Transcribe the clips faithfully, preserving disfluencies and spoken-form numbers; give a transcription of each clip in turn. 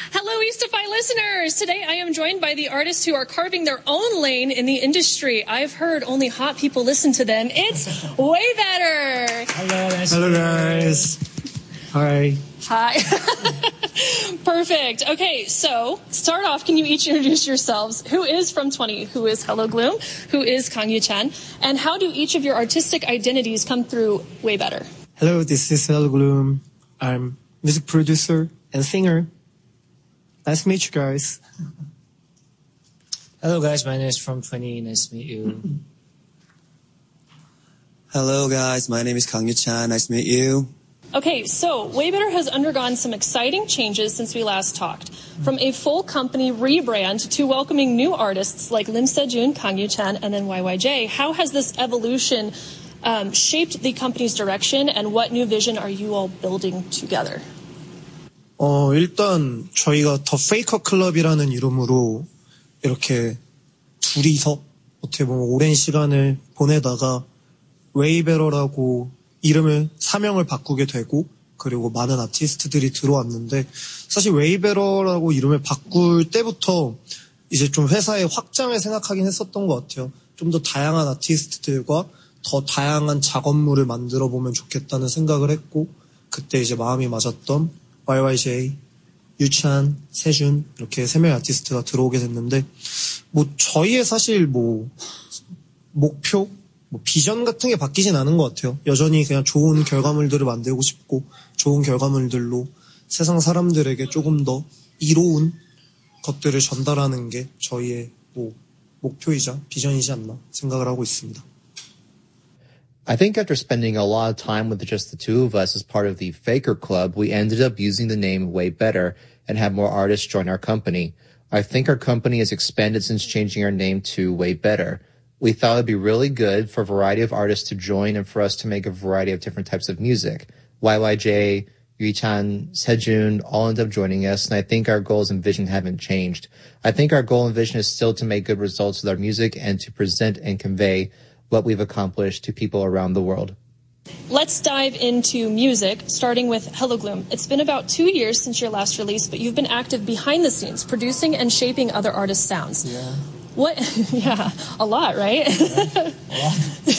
Hello, Eastify listeners. Today I am joined by the artists who are carving their own lane in the industry. I've heard only hot people listen to them. It's Way Better. Hello, guys. Hello, guys. Hi. Hi. Perfect. Okay, so start off, can you each introduce yourselves? Who is From twenty? Who is Hello Gloom? Who is Kang Yu-chan? And how do each of your artistic identities come through Way Better? Hello, this is Hello Gloom. I'm music producer and singer. Nice to meet you guys. Hello, guys. My name is From twenty. Nice to meet you. Hello, guys. My name is Kang Yu-chan. Nice to meet you. Okay, so Way Better has undergone some exciting changes since we last talked. From a full company rebrand to welcoming new artists like Lim Se-jun, Kang Yu-chan, and then Y Y J. How has this evolution um, shaped the company's direction, and what new vision are you all building together? 어, 일단 저희가 더 페이커 클럽이라는 이름으로 이렇게 둘이서 어떻게 보면 오랜 시간을 보내다가 웨이베러라고 이름을 사명을 바꾸게 되고 그리고 많은 아티스트들이 들어왔는데 사실 웨이베러라고 이름을 바꿀 때부터 이제 좀 회사의 확장을 생각하긴 했었던 것 같아요. 좀 더 다양한 아티스트들과 더 다양한 작업물을 만들어 보면 좋겠다는 생각을 했고 그때 이제 마음이 맞았던 와이 와이 제이, 유찬, 세준 이렇게 세 명의 아티스트가 들어오게 됐는데 뭐 저희의 사실 뭐 목표, 뭐 비전 같은 게 바뀌진 않은 것 같아요. 여전히 그냥 좋은 결과물들을 만들고 싶고 좋은 결과물들로 세상 사람들에게 조금 더 이로운 것들을 전달하는 게 저희의 뭐 목표이자 비전이지 않나 생각을 하고 있습니다. I think after spending a lot of time with just the two of us as part of the Faker Club, we ended up using the name Way Better and have more artists join our company. I think our company has expanded since changing our name to Way Better. We thought it'd be really good for a variety of artists to join and for us to make a variety of different types of music. Y Y J, Yu-chan, Se-jun all ended up joining us, and I think our goals and vision haven't changed. I think our goal and vision is still to make good results with our music and to present and convey what we've accomplished to people around the world. Let's dive into music, starting with Hello Gloom. It's been about two years since your last release, but you've been active behind the scenes, producing and shaping other artists' sounds. Yeah. What? Yeah, a lot, right? Yeah, a lot.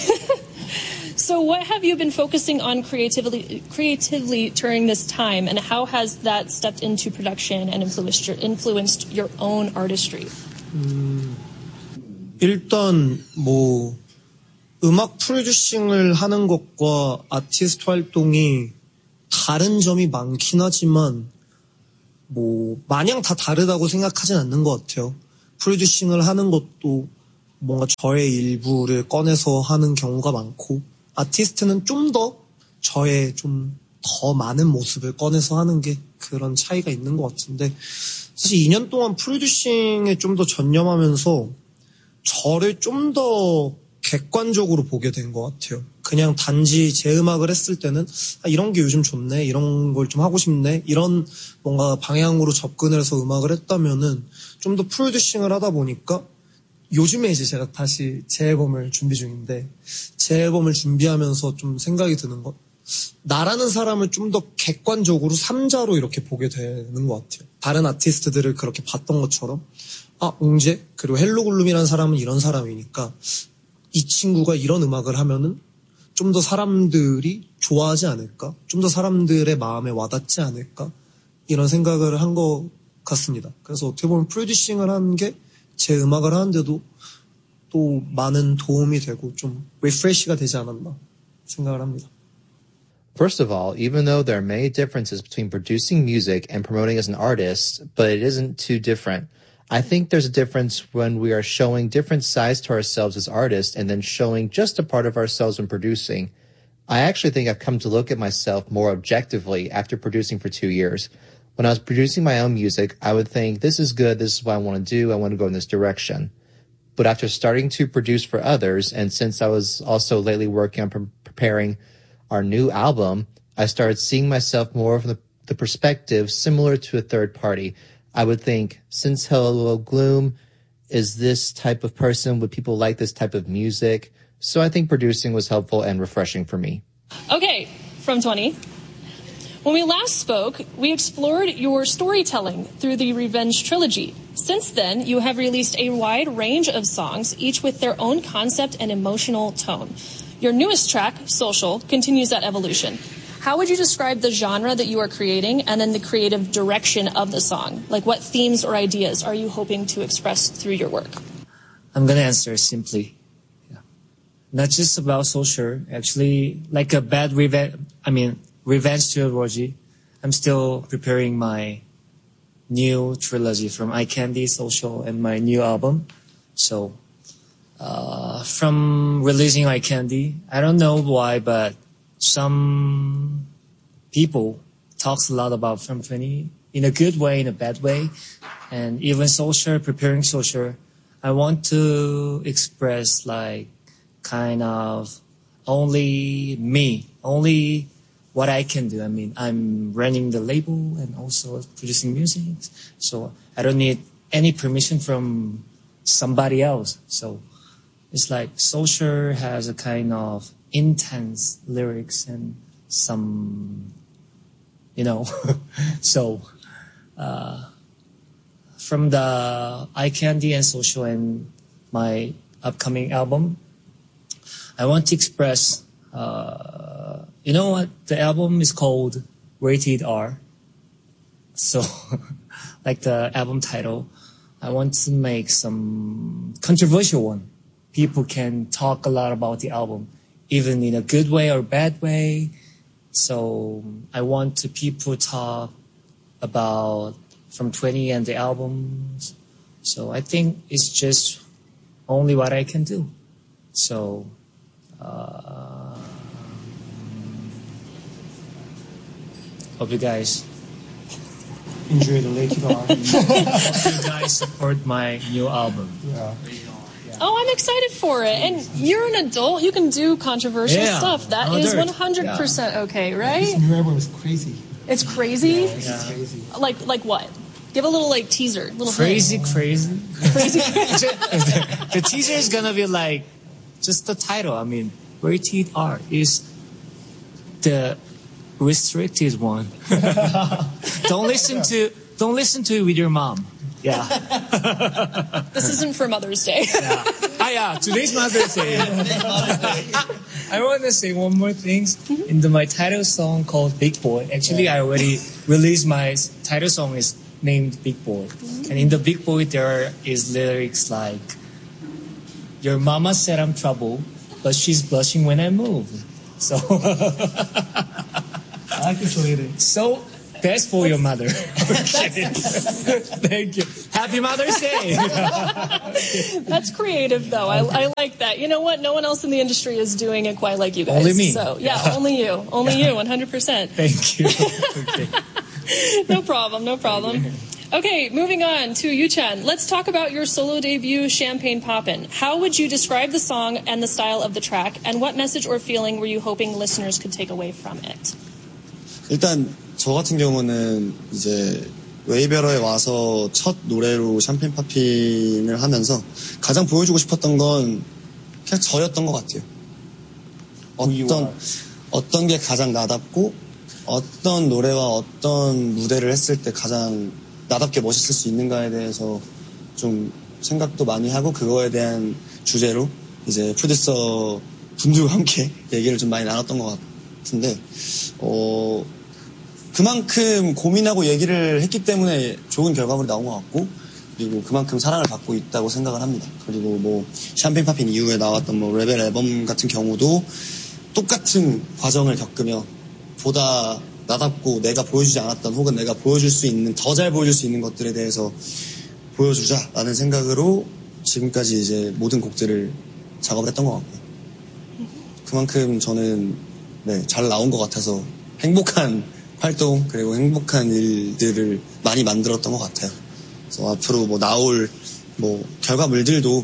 So what have you been focusing on creatively, creatively during this time, and how has that stepped into production and influenced your, influenced your own artistry? 음, 일단 뭐 음악 프로듀싱을 하는 것과 아티스트 활동이 다른 점이 많긴 하지만 뭐 마냥 다 다르다고 생각하진 않는 것 같아요. 프로듀싱을 하는 것도 뭔가 저의 일부를 꺼내서 하는 경우가 많고 아티스트는 좀 더 저의 좀 더 많은 모습을 꺼내서 하는 게 그런 차이가 있는 것 같은데 사실 이 년 동안 프로듀싱에 좀 더 전념하면서 저를 좀 더 객관적으로 보게 된 것 같아요. 그냥 단지 제 음악을 했을 때는 아, 이런 게 요즘 좋네, 이런 걸 좀 하고 싶네, 이런 뭔가 방향으로 접근을 해서 음악을 했다면은 좀 더 프로듀싱을 하다 보니까 요즘에 이제 제가 다시 제 앨범을 준비 중인데 제 앨범을 준비하면서 좀 생각이 드는 것 나라는 사람을 좀 더 객관적으로 삼자로 이렇게 보게 되는 것 같아요. 다른 아티스트들을 그렇게 봤던 것처럼 아, 옹재 그리고 헬로글룸이라는 사람은 이런 사람이니까 이 친구가 이런 음악을 하면은 좀 더 사람들이 좋아하지 않을까? 좀 더 사람들의 마음에 와닿지 않을까? 이런 생각을 한 것 같습니다. 그래서 어떻게 보면 프로듀싱을 하는 게 제 음악을 하는데도 또 많은 도움이 되고 좀 리프레시가 되지 않았나 생각을 합니다. First of all, even though there are many differences between producing music and promoting as an artist, but it isn't too different. I think there's a difference when we are showing different sides to ourselves as artists and then showing just a part of ourselves when producing. I actually think I've come to look at myself more objectively after producing for two years. When I was producing my own music, I would think, this is good, this is what I want to do, I want to go in this direction. But after starting to produce for others, and since I was also lately working on pre- preparing our new album, I started seeing myself more from the, the perspective similar to a third party. I would think, since Hello Gloom is this type of person, would people like this type of music? So I think producing was helpful and refreshing for me. Okay, From twenty. When we last spoke, we explored your storytelling through the Revenge trilogy. Since then, you have released a wide range of songs, each with their own concept and emotional tone. Your newest track, Social, continues that evolution. How would you describe the genre that you are creating and then the creative direction of the song? Like, what themes or ideas are you hoping to express through your work? I'm gonna answer simply. Yeah. Not just about Social, actually, like a bad revenge, I mean, Revenge trilogy. I'm still preparing my new trilogy from Eye Candy, Social, and my new album. So, uh, from releasing Eye Candy, I don't know why, but some people talks a lot about From twenty in a good way, in a bad way. And even Social, preparing Social, I want to express like kind of only me, only what I can do. I mean, I'm running the label and also producing music. So I don't need any permission from somebody else. So it's like Social has a kind of intense lyrics and some, you know, so uh, from the Eye Candy and Social and my upcoming album, I want to express, uh, you know what? The album is called Rated R. So, like the album title, I want to make some controversial one. People can talk a lot about the album, even in a good way or bad way. So I want to people talk about From twenty and the albums. So I think it's just only what I can do. So, uh, hope you guys enjoy the Rated R. hope you guys support my new album. Yeah. Oh, I'm excited for it. And you're an adult. You can do controversial Yeah, stuff. That I'm is adult. one hundred percent okay, This right? new album is crazy. It's crazy. This is crazy. Like like what? Give a little like teaser. Little Crazy, crazy. Crazy. the, the teaser is gonna be like just the title. I mean, Rated R is the restricted one. don't listen to don't listen to it with your mom. Yeah. This isn't for Mother's Day. Yeah. Ah, yeah. Today's Mother's Day. I want to say one more thing. In the, my title song called Big Boy. Actually, I already released my title song is named Big Boy. And in the Big Boy, there is lyrics like, "Your mama said I'm trouble, but she's blushing when I move." So, I like this lyric. so best for your mother. Okay. Thank you. Happy Mother's Day. That's creative, though. I, I like that. You know what? No one else in the industry is doing it quite like you guys. Only me. So, yeah, only you. Only you, one hundred percent. Thank you. Okay. No problem, no problem. Okay, moving on to Yu-chan. Let's talk about your solo debut, Champagne Poppin'. How would you describe the song and the style of the track, and what message or feeling were you hoping listeners could take away from it? 일단 저 같은 경우는 이제 웨이베러에 와서 첫 노래로 샴페인 파핀을 하면서 가장 보여주고 싶었던 건 그냥 저였던 것 같아요. 어떤 어떤 게 가장 나답고 어떤 노래와 어떤 무대를 했을 때 가장 나답게 멋있을 수 있는가에 대해서 좀 생각도 많이 하고 그거에 대한 주제로 이제 프로듀서 분들과 함께 얘기를 좀 많이 나눴던 것 같은데 어 그만큼 고민하고 얘기를 했기 때문에 좋은 결과물이 나온 것 같고 그리고 그만큼 사랑을 받고 있다고 생각을 합니다. 그리고 뭐 샴페인 파핀 이후에 나왔던 뭐 레벨 앨범 같은 경우도 똑같은 과정을 겪으며 보다 나답고 내가 보여주지 않았던 혹은 내가 보여줄 수 있는 더 잘 보여줄 수 있는 것들에 대해서 보여주자라는 생각으로 지금까지 이제 모든 곡들을 작업을 했던 것 같고요. 그만큼 저는 네, 잘 나온 것 같아서 행복한 활동 그리고 행복한 일들을 많이 만들었던 것 같아요. 그래서 앞으로 뭐 나올 뭐 결과물들도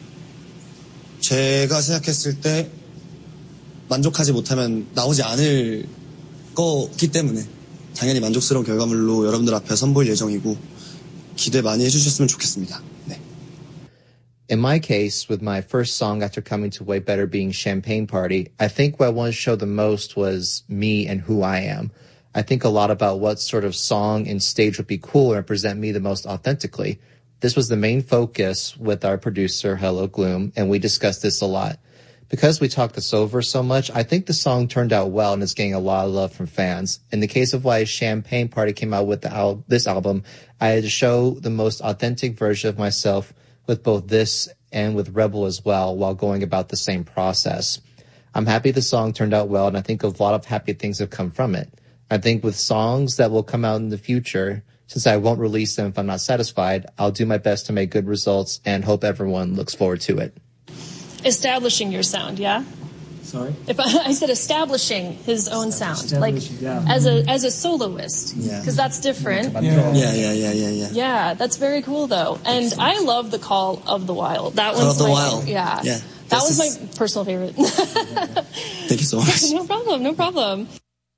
제가 생각했을 때 만족하지 못하면 나오지 않을 거기 때문에 당연히 만족스러운 결과물로 여러분들 앞에 선보일 예정이고 기대 많이 해주셨으면 좋겠습니다. 네. In my case, with my first song after coming to Way Better being Champagne Party, I think what I wanted to show the most was me and who I am. I think a lot about what sort of song and stage would be cool and represent me the most authentically. This was the main focus with our producer, Hello Gloom, and we discussed this a lot. Because we talked this over so much, I think the song turned out well and it's getting a lot of love from fans. In the case of why Champagne Party came out with the al- this album, I had to show the most authentic version of myself with both this and with Rebel as well while going about the same process. I'm happy the song turned out well, and I think a lot of happy things have come from it. I think with songs that will come out in the future, since I won't release them if I'm not satisfied, I'll do my best to make good results and hope everyone looks forward to it. Establishing your sound, yeah? Sorry? If I, I said establishing his own sound, like yeah. as a as a soloist, Yeah. because that's different. Yeah, yeah, yeah, yeah, yeah. Yeah, that's very cool though, and I love the Call of the Wild. That Call one's of the my, Wild. Yeah, Yeah. that This was is- my personal favorite. Thank you so much. No problem, no problem.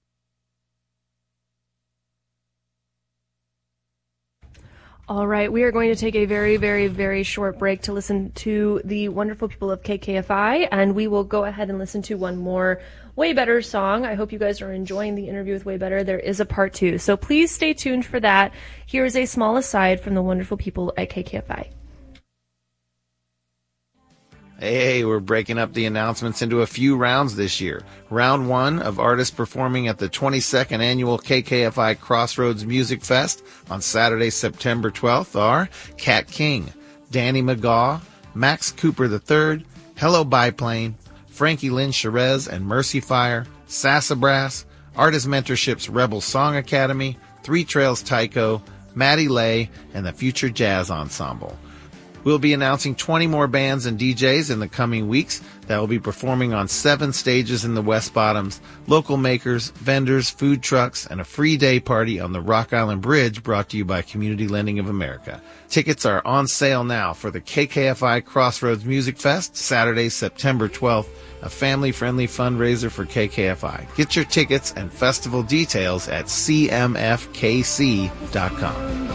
All right, we are going to take a very, very, very short break to listen to the wonderful people of K K F I, and we will go ahead and listen to one more Way Better song. I hope you guys are enjoying the interview with Way Better. There is a part two, so please stay tuned for that. Here is a small aside from the wonderful people at K K F I. Hey, we're breaking up the announcements into a few rounds this year. Round one of artists performing at the twenty-second annual K K F I Crossroads Music Fest on Saturday, September twelfth are Kat King, Danny McGaw, Max Cooper the third, Hello Biplane, Frankie Lynn Cherez and Mercy Fire, Sassafras, Artist Mentorship's Rebel Song Academy, Three Trails Tycho, Maddie Lay, and the Future Jazz Ensemble. We'll be announcing twenty more bands and D Js in the coming weeks that will be performing on seven stages in the West Bottoms, local makers, vendors, food trucks, and a free day party on the Rock Island Bridge brought to you by Community Lending of America. Tickets are on sale now for the K K F I Crossroads Music Fest, Saturday, September twelfth, a family-friendly fundraiser for K K F I. Get your tickets and festival details at c m f k c dot com.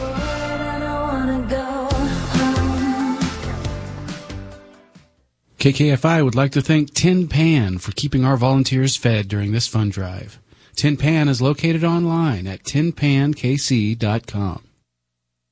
K K F I would like to thank Tin Pan for keeping our volunteers fed during this fund drive. Tin Pan is located online at tin pan k c dot com.